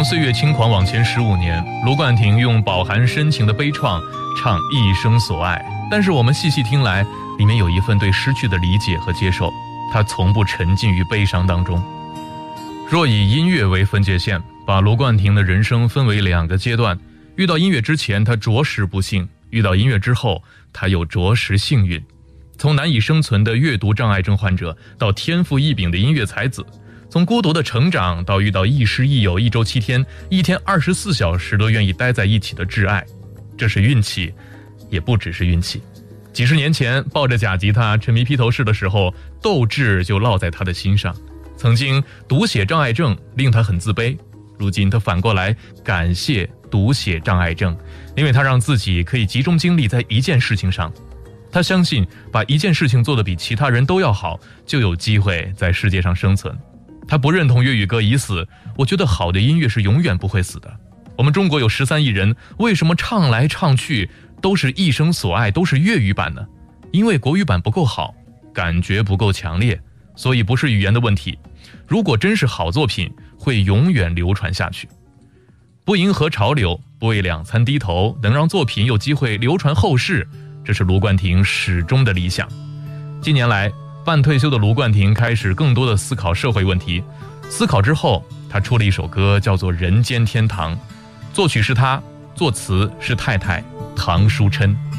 从岁月轻狂往前15年，卢冠廷用饱含深情的悲怆唱一生所爱，但是我们细细听来，里面有一份对失去的理解和接受，他从不沉浸于悲伤当中。若以音乐为分界线，把卢冠廷的人生分为2个阶段，遇到音乐之前他着实不幸，遇到音乐之后他又着实幸运。从难以生存的阅读障碍症患者到天赋异禀的音乐才子，从孤独的成长到遇到亦师亦友1周7天1天24小时都愿意待在一起的挚爱，这是运气，也不只是运气。几十年前抱着假吉他沉迷披头士的时候，斗志就烙在他的心上。曾经读写障碍症令他很自卑，如今他反过来感谢读写障碍症，因为他让自己可以集中精力在一件事情上。他相信把一件事情做得比其他人都要好，就有机会在世界上生存。他不认同粤语歌已死，我觉得好的音乐是永远不会死的。我们中国有13亿人，为什么唱来唱去都是一生所爱，都是粤语版呢？因为国语版不够好，感觉不够强烈，所以不是语言的问题。如果真是好作品，会永远流传下去。不迎合潮流，不为两餐低头，能让作品有机会流传后世，这是卢冠廷始终的理想。近年来，半退休的卢冠廷开始更多的思考社会问题。思考之后，他出了一首歌，叫做《人间天堂》，作曲是他，作词是太太唐书琛。